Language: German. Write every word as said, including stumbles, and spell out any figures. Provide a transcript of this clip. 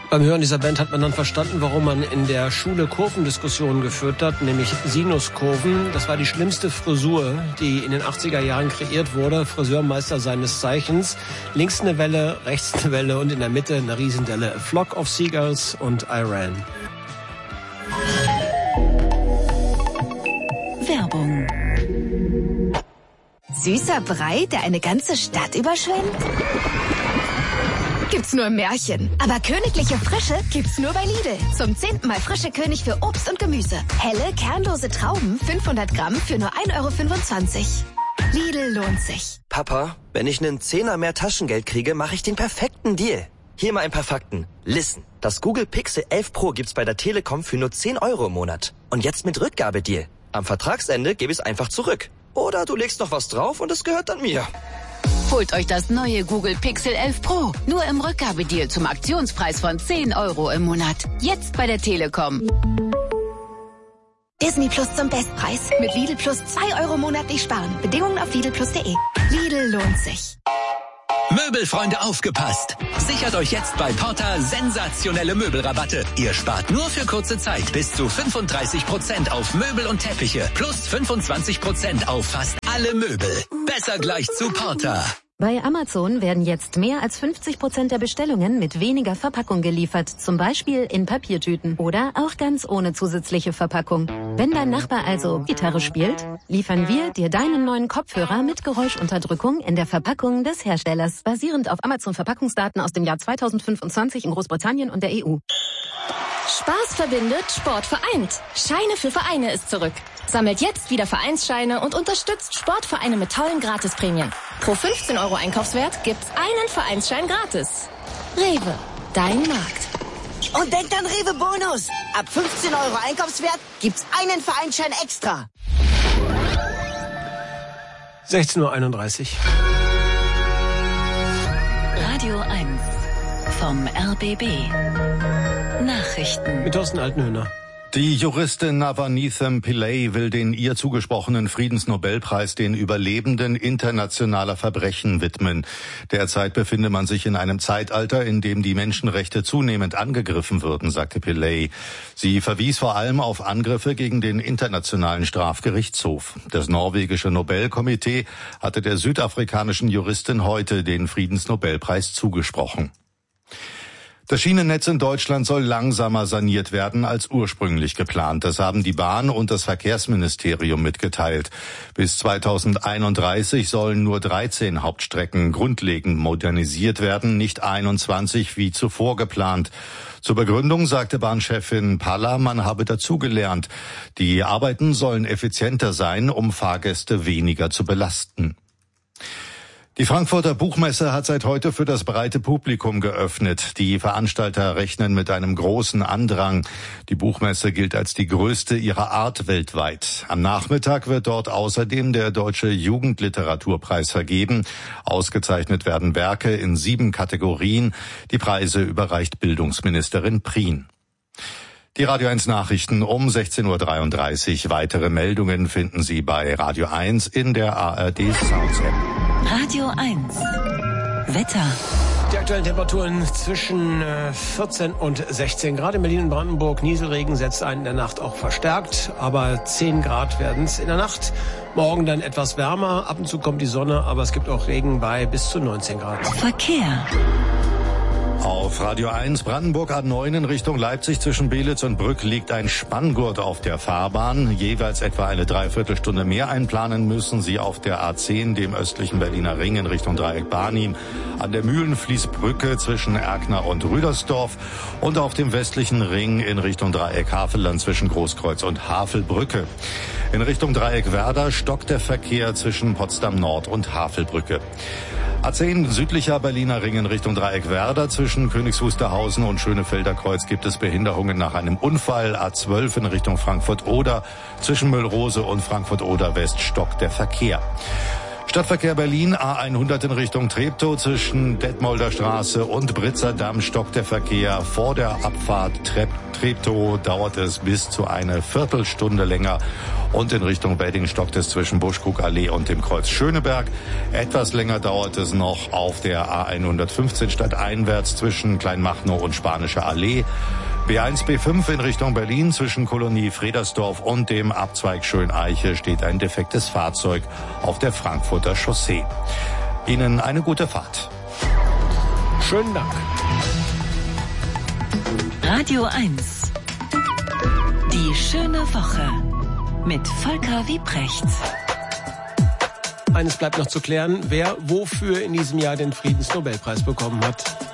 Beim Hören dieser Band hat man dann verstanden, warum man in der Schule Kurvendiskussionen geführt hat, nämlich Sinuskurven. Das war die schlimmste Frisur, die in den achtziger Jahren kreiert wurde. Friseurmeister seines Zeichens. Links eine Welle, rechts eine Welle und in der Mitte eine Riesendelle. A Flock of Seagulls und Iran. Werbung. Süßer Brei, der eine ganze Stadt überschwemmt? Gibt's nur im Märchen. Aber königliche Frische gibt's nur bei Lidl. Zum zehnten Mal frische König für Obst und Gemüse. Helle, kernlose Trauben, fünfhundert Gramm für nur ein Euro fünfundzwanzig. Lidl lohnt sich. Papa, wenn ich einen Zehner mehr Taschengeld kriege, mache ich den perfekten Deal. Hier mal ein paar Fakten. Listen, das Google Pixel elf Pro gibt's bei der Telekom für nur zehn Euro im Monat. Und jetzt mit Rückgabedeal. Am Vertragsende gebe ich es einfach zurück. Oder du legst noch was drauf und es gehört dann mir. Holt euch das neue Google Pixel elf Pro. Nur im Rückgabedeal zum Aktionspreis von zehn Euro im Monat. Jetzt bei der Telekom. Disney Plus zum Bestpreis. Mit Lidl Plus zwei Euro monatlich sparen. Bedingungen auf Lidl Plus punkt de. Lidl lohnt sich. Möbelfreunde, aufgepasst! Sichert euch jetzt bei Porta sensationelle Möbelrabatte. Ihr spart nur für kurze Zeit bis zu fünfunddreißig Prozent auf Möbel und Teppiche plus fünfundzwanzig Prozent auf fast alle Möbel. Besser gleich zu Porta. Bei Amazon werden jetzt mehr als fünfzig Prozent der Bestellungen mit weniger Verpackung geliefert, zum Beispiel in Papiertüten oder auch ganz ohne zusätzliche Verpackung. Wenn dein Nachbar also Gitarre spielt, liefern wir dir deinen neuen Kopfhörer mit Geräuschunterdrückung in der Verpackung des Herstellers, basierend auf Amazon-Verpackungsdaten aus dem Jahr zweitausendfünfundzwanzig in Großbritannien und der E U. Spaß verbindet, Sport vereint. Scheine für Vereine ist zurück. Sammelt jetzt wieder Vereinsscheine und unterstützt Sportvereine mit tollen Gratisprämien. Pro fünfzehn Euro Einkaufswert gibt's einen Vereinsschein gratis. Rewe, dein Markt. Und denkt an Rewe Bonus. Ab fünfzehn Euro Einkaufswert gibt's einen Vereinsschein extra. sechzehn Uhr einunddreißig. Radio eins vom R B B. Nachrichten. Mit Thorsten Altenhöhner. Die Juristin Navanithem Pillay will den ihr zugesprochenen Friedensnobelpreis den Überlebenden internationaler Verbrechen widmen. Derzeit befinde man sich in einem Zeitalter, in dem die Menschenrechte zunehmend angegriffen würden, sagte Pillay. Sie verwies vor allem auf Angriffe gegen den Internationalen Strafgerichtshof. Das norwegische Nobelkomitee hatte der südafrikanischen Juristin heute den Friedensnobelpreis zugesprochen. Das Schienennetz in Deutschland soll langsamer saniert werden als ursprünglich geplant. Das haben die Bahn und das Verkehrsministerium mitgeteilt. Bis zweitausendeinunddreißig sollen nur dreizehn Hauptstrecken grundlegend modernisiert werden, nicht einundzwanzig wie zuvor geplant. Zur Begründung sagte Bahnchefin Palla, man habe dazugelernt. Die Arbeiten sollen effizienter sein, um Fahrgäste weniger zu belasten. Die Frankfurter Buchmesse hat seit heute für das breite Publikum geöffnet. Die Veranstalter rechnen mit einem großen Andrang. Die Buchmesse gilt als die größte ihrer Art weltweit. Am Nachmittag wird dort außerdem der Deutsche Jugendliteraturpreis vergeben. Ausgezeichnet werden Werke in sieben Kategorien. Die Preise überreicht Bildungsministerin Prien. Die Radio eins Nachrichten um sechzehn Uhr dreiunddreißig. Weitere Meldungen finden Sie bei Radio eins in der A R D Sounds App. Radio eins. Wetter. Die aktuellen Temperaturen zwischen vierzehn und sechzehn Grad in Berlin und Brandenburg. Nieselregen setzt ein in der Nacht auch verstärkt, aber zehn Grad werden es in der Nacht. Morgen dann etwas wärmer, ab und zu kommt die Sonne, aber es gibt auch Regen bei bis zu neunzehn Grad. Verkehr. Auf Radio eins Brandenburg A neun in Richtung Leipzig zwischen Belitz und Brück liegt ein Spanngurt auf der Fahrbahn. Jeweils etwa eine Dreiviertelstunde mehr einplanen müssen Sie auf der A zehn, dem östlichen Berliner Ring in Richtung Dreieck Barnim, an der Mühlenfließbrücke zwischen Erkner und Rüdersdorf und auf dem westlichen Ring in Richtung Dreieck Havelland zwischen Großkreuz und Havelbrücke. In Richtung Dreieck Werder stockt der Verkehr zwischen Potsdam Nord und Havelbrücke. A zehn südlicher Berliner Ring in Richtung Dreieck Werder zwischen Königs Wusterhausen und Schönefelder Kreuz gibt es Behinderungen nach einem Unfall. A zwölf in Richtung Frankfurt-Oder zwischen Müllrose und Frankfurt-Oder West stockt der Verkehr. Stadtverkehr Berlin A hundert in Richtung Treptow zwischen Detmolder Straße und Britzer Damm stockt der Verkehr vor der Abfahrt Trep Treptow dauert es bis zu eine Viertelstunde länger und in Richtung Wedding stockt es zwischen Buschkrugallee und dem Kreuz Schöneberg. Etwas länger dauert es noch auf der A hundertfünfzehn stadteinwärts zwischen Kleinmachnow und Spanische Allee. B eins B fünf in Richtung Berlin zwischen Kolonie Fredersdorf und dem Abzweig Schöneiche steht ein defektes Fahrzeug auf der Frankfurter Chaussee. Ihnen eine gute Fahrt. Schönen Dank. Radio eins. Die schöne Woche mit Volker Wiebrecht. Eines bleibt noch zu klären, wer wofür in diesem Jahr den Friedensnobelpreis bekommen hat.